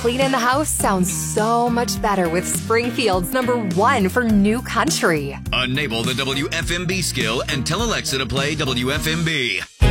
cleaning the house sounds so much better with Springfield's #1 for new country. Enable the WFMB skill and tell Alexa to play WFMB.